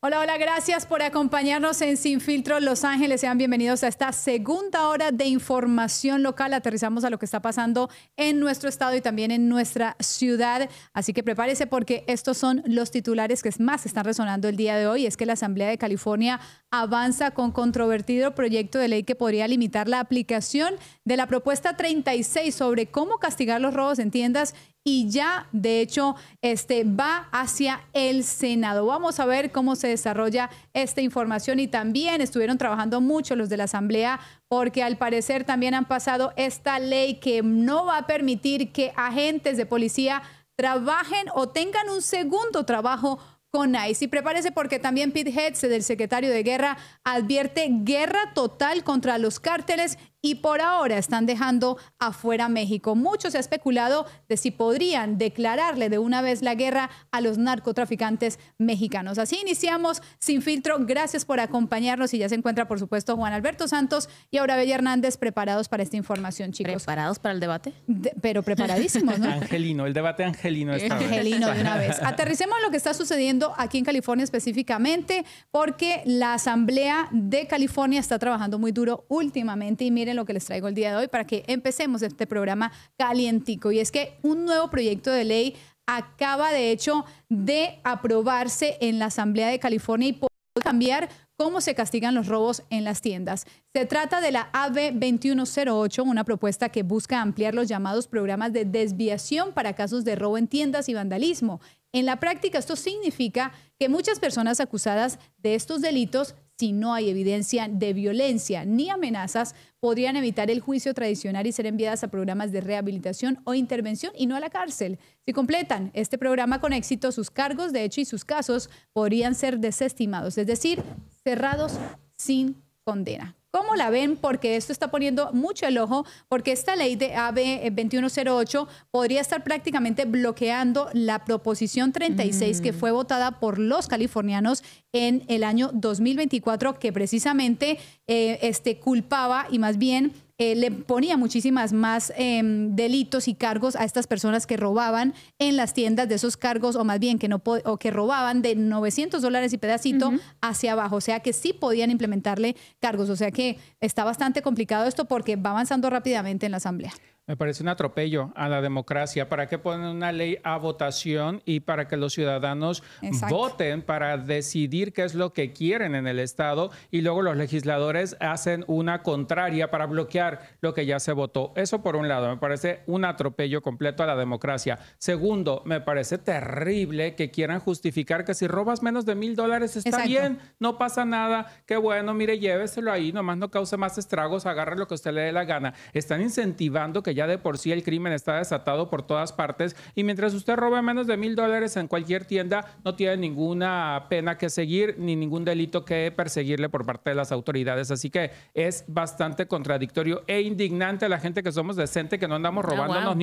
Hola, hola, gracias por acompañarnos en Sin Filtro Los Ángeles. Sean bienvenidos a esta segunda hora de información local. Aterrizamos a lo que está pasando en nuestro estado y también en nuestra ciudad. Así que prepárese porque estos son los titulares que más están resonando el día de hoy. Es que la Asamblea de California avanza con controvertido proyecto de ley que podría limitar la aplicación de la propuesta 36 sobre cómo castigar los robos en tiendas y ya, de hecho, va hacia el Senado. Vamos a ver cómo se desarrolla esta información y también estuvieron trabajando mucho los de la Asamblea porque al parecer también han pasado esta ley que no va a permitir que agentes de policía trabajen o tengan un segundo trabajo con ICE. Y prepárese porque también Pete Hegseth, el secretario de Guerra, advierte guerra total contra los cárteles y por ahora están dejando afuera México. Mucho se ha especulado de si podrían declararle de una vez la guerra a los narcotraficantes mexicanos. Así iniciamos Sin Filtro. Gracias por acompañarnos y ya se encuentra, por supuesto, Juan Alberto Santos y Aura Bella Hernández preparados para esta información, chicos. ¿Preparados para el debate? Pero preparadísimos, ¿no? Angelino, el debate angelino esta vez. Angelino de una vez. Aterricemos lo que está sucediendo aquí en California específicamente porque la Asamblea de California está trabajando muy duro últimamente y miren lo que les traigo el día de hoy para que empecemos este programa calientico. Y es que un nuevo proyecto de ley acaba de hecho de aprobarse en la Asamblea de California y puede cambiar cómo se castigan los robos en las tiendas. Se trata de la AB 2108, una propuesta que busca ampliar los llamados programas de desviación para casos de robo en tiendas y vandalismo. En la práctica, esto significa que muchas personas acusadas de estos delitos, si no hay evidencia de violencia ni amenazas, podrían evitar el juicio tradicional y ser enviadas a programas de rehabilitación o intervención y no a la cárcel. Si completan este programa con éxito, sus cargos de hecho y sus casos podrían ser desestimados, es decir, cerrados sin condena. ¿Cómo la ven? Porque esto está poniendo mucho el ojo, porque esta ley de AB 2108 podría estar prácticamente bloqueando la proposición 36 que fue votada por los californianos en el año 2024, que precisamente culpaba y más bien le ponía muchísimas más delitos y cargos a estas personas que robaban en las tiendas, de esos cargos, o más bien que robaban de $900 y pedacito hacia abajo. O sea que sí podían implementarle cargos. O sea que está bastante complicado esto porque va avanzando rápidamente en la Asamblea. Me parece un atropello a la democracia. ¿Para qué ponen una ley a votación y para que los ciudadanos voten para decidir qué es lo que quieren en el Estado y luego los legisladores hacen una contraria para bloquear lo que ya se votó? Eso por un lado, me parece un atropello completo a la democracia. Segundo, me parece terrible que quieran justificar que si robas menos de $1,000 está bien, no pasa nada, qué bueno, mire, lléveselo ahí, nomás no cause más estragos, agarre lo que usted le dé la gana. Están incentivando que ya de por sí el crimen está desatado por todas partes y mientras usted robe menos de $1,000 en cualquier tienda, no tiene ninguna pena que seguir ni ningún delito que perseguirle por parte de las autoridades. Así que es bastante contradictorio e indignante a la gente que somos decente, que no andamos robándonos ni